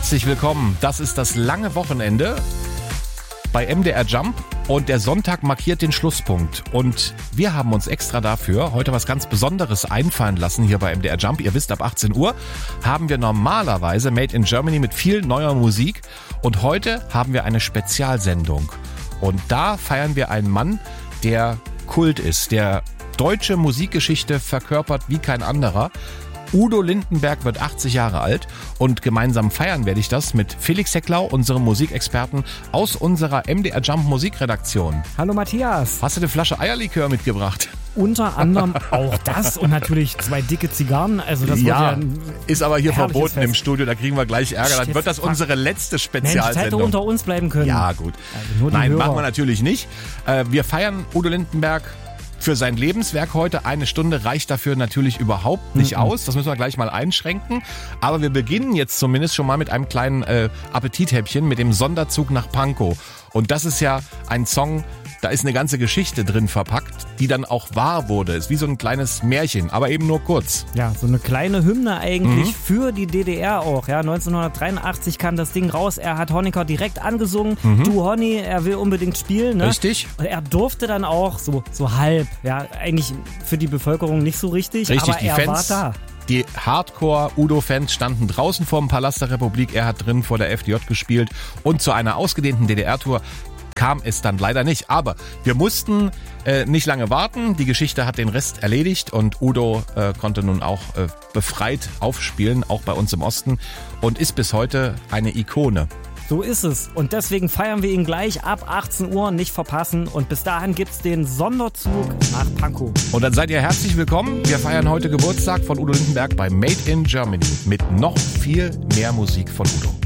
Herzlich willkommen. Das ist das lange Wochenende bei MDR Jump und der Sonntag markiert den Schlusspunkt. Und wir haben uns extra dafür heute was ganz Besonderes einfallen lassen hier bei MDR Jump. Ihr wisst, ab 18 Uhr haben wir normalerweise Made in Germany mit viel neuer Musik. Und heute haben wir eine Spezialsendung. Und da feiern wir einen Mann, der Kult ist, der deutsche Musikgeschichte verkörpert wie kein anderer. Udo Lindenberg wird 80 Jahre alt und gemeinsam feiern werde ich das mit Felix Hecklau, unserem Musikexperten aus unserer MDR Jump Musikredaktion. Hallo Matthias. Hast du eine Flasche Eierlikör mitgebracht? Unter anderem auch das und natürlich 2 dicke Zigarren. Also das ja, wird ist aber hier verboten Fest im Studio, da kriegen wir gleich Ärger. Dann wird das unsere letzte Spezialsendung. Mensch, hätte unter uns bleiben können. Ja, gut. Also Nein, machen wir natürlich nicht. Wir feiern Udo Lindenberg für sein Lebenswerk heute. 1 Stunde reicht dafür natürlich überhaupt nicht aus. Das müssen wir gleich mal einschränken. Aber wir beginnen jetzt zumindest schon mal mit einem kleinen Appetithäppchen mit dem Sonderzug nach Pankow. Und das ist ja ein Song, da ist eine ganze Geschichte drin verpackt, die dann auch wahr wurde. Ist wie so ein kleines Märchen, aber eben nur kurz. Ja, so eine kleine Hymne eigentlich für die DDR auch. Ja, 1983 kam das Ding raus. Er hat Honecker direkt angesungen. Du Honey, er will unbedingt spielen. Ne? Richtig. Und er durfte dann auch so halb. Ja, eigentlich für die Bevölkerung nicht so richtig. Richtig, aber die er Fans, war da. Die Hardcore-Udo-Fans standen draußen vor dem Palast der Republik. Er hat drin vor der FDJ gespielt. Und zu einer ausgedehnten DDR-Tour kam es dann leider nicht. Aber wir mussten nicht lange warten. Die Geschichte hat den Rest erledigt und Udo konnte nun auch befreit aufspielen, auch bei uns im Osten, und ist bis heute eine Ikone. So ist es. Und deswegen feiern wir ihn gleich ab 18 Uhr, nicht verpassen. Und bis dahin gibt's den Sonderzug nach Pankow. Und dann seid ihr herzlich willkommen. Wir feiern heute Geburtstag von Udo Lindenberg bei Made in Germany mit noch viel mehr Musik von Udo.